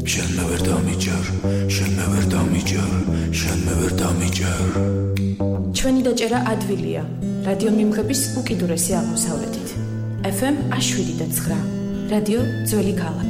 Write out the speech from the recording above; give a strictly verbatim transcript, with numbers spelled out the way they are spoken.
შენ მე ვერ დამიჯერ, შენ მე ვერ დამიჯერ, შენ მე ვერ დამიჯერ. ჩვენი დაჭერა ადვილია. რადიო მიმღების უკიდურესი აღმოსავლეთით. ეფ ემ ათი შვიდ და ცხრა. რადიო ძველი ქალაქი.